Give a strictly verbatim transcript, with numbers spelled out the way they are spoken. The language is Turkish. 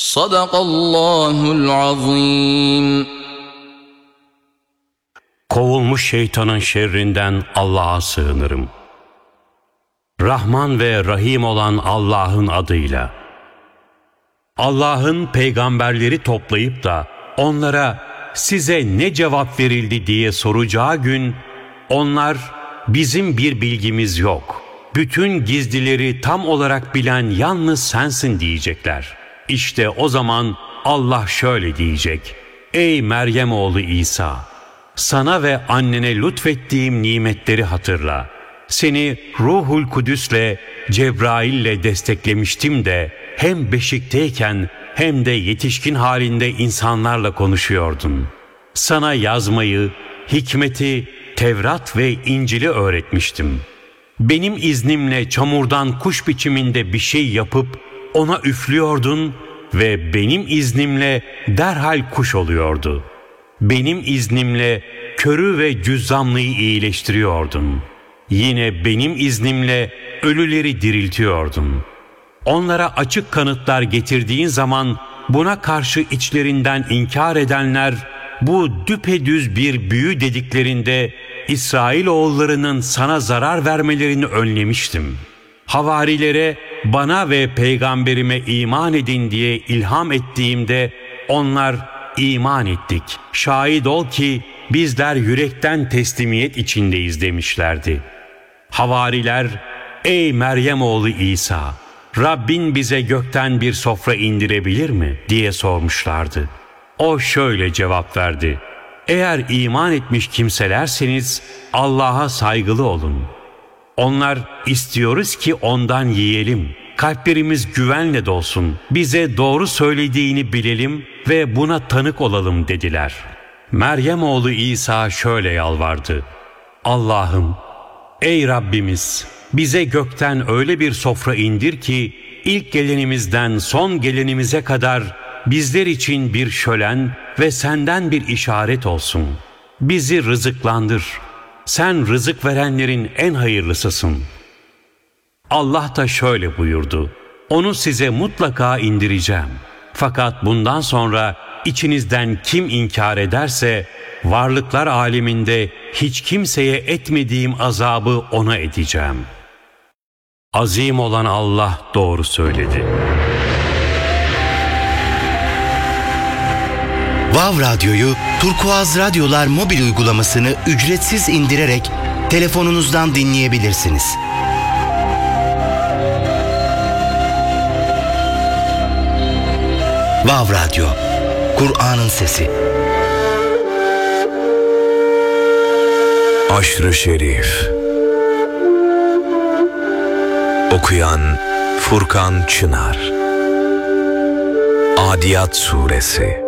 Sadakallahul azim. Kovulmuş şeytanın şerrinden Allah'a sığınırım. Rahman ve Rahim olan Allah'ın adıyla. Allah'ın peygamberleri toplayıp da onlara size ne cevap verildi diye soracağı gün, onlar bizim bir bilgimiz yok, bütün gizlileri tam olarak bilen yalnız sensin diyecekler. İşte o zaman Allah şöyle diyecek: Ey Meryem oğlu İsa! Sana ve annene lütfettiğim nimetleri hatırla. Seni Ruhul Kudüs'le, Cebrail'le desteklemiştim de hem beşikteyken hem de yetişkin halinde insanlarla konuşuyordun. Sana yazmayı, hikmeti, Tevrat ve İncil'i öğretmiştim. Benim iznimle çamurdan kuş biçiminde bir şey yapıp ona üflüyordun ve benim iznimle derhal kuş oluyordu. Benim iznimle körü ve cüzzamlıyı iyileştiriyordun. Yine benim iznimle ölüleri diriltiyordun. Onlara açık kanıtlar getirdiğin zaman buna karşı içlerinden inkar edenler bu düpedüz bir büyü dediklerinde İsrailoğullarının sana zarar vermelerini önlemiştim. Havarilere bana ve peygamberime iman edin diye ilham ettiğimde onlar iman ettik, şahit ol ki bizler yürekten teslimiyet içindeyiz demişlerdi. Havariler, ey Meryem oğlu İsa, Rabbin bize gökten bir sofra indirebilir mi diye sormuşlardı. O şöyle cevap verdi: eğer iman etmiş kimselerseniz Allah'a saygılı olun. Onlar istiyoruz ki ondan yiyelim, kalplerimiz güvenle dolsun, bize doğru söylediğini bilelim ve buna tanık olalım dediler. Meryem oğlu İsa şöyle yalvardı: Allah'ım, ey Rabbimiz, bize gökten öyle bir sofra indir ki ilk gelenimizden son gelenimize kadar bizler için bir şölen ve senden bir işaret olsun. Bizi rızıklandır. Sen rızık verenlerin en hayırlısısın. Allah da şöyle buyurdu: onu size mutlaka indireceğim. Fakat bundan sonra içinizden kim inkar ederse varlıklar aleminde hiç kimseye etmediğim azabı ona edeceğim. Azim olan Allah doğru söyledi. Vav Radyo'yu Turkuaz Radyolar mobil uygulamasını ücretsiz indirerek telefonunuzdan dinleyebilirsiniz. Vav Radyo, Kur'an'ın sesi. Aşr-ı Şerif. Okuyan Furkan Çınar. Adiyat Suresi.